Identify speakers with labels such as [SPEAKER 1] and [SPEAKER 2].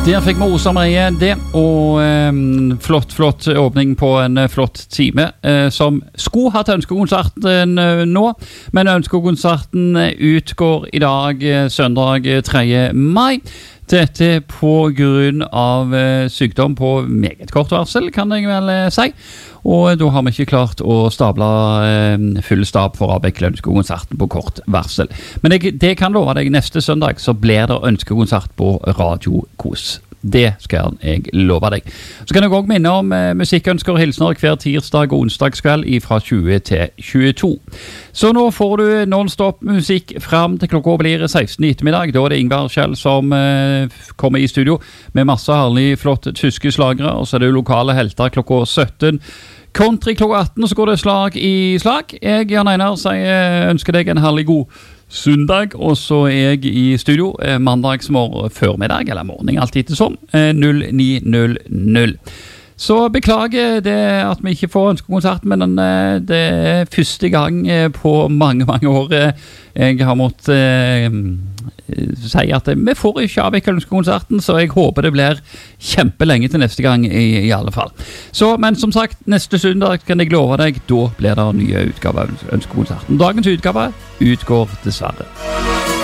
[SPEAKER 1] Der fikk vi Åsa Marie det, og flott åpning på en flott time, som skulle hatt ønskekonserten nå, men ønskekonserten utgår i dag, søndag 3. mai. Dette på grunn av sykdom på meget kort varsel, kan jeg vel si. Og da har vi ikke klart å stable full stab for å avvikle ønskekonserten på kort varsel. Men det kan love deg, neste søndag så blir det ønskekonsert på Radio Kos. Det skal jeg love deg. Så kan jeg også minne om musikkønsker og hilsner hver tirsdag og onsdagskveld fra 20 til 22. Så nå får du non-stop musikk frem til klokka blir 16 i ettermiddag. Da er det Ingvar Kjell som kommer i studio med masse herlig flott tyske slagere, og så er det lokale helter klokka 17. Country klokka 18, og så går det slag i slag. Jeg, Jan Einar, ønsker deg en herlig god søndag, og så er jeg i studio mandagsmorgen førmiddag, eller morgen, alltid til sånn, 09:00. Så beklager det at vi ikke får ønskekonsert, men det er første gang på mange år jeg har måttet si at vi får ikke avvikle ønskekonserten, så jeg håper det blir kjempelenge til neste gang i alle fall. Så, men som sagt, neste søndag kan jeg love deg, da blir det nye utgaver av ønskekonserten. Dagens utgave utgår dessverre.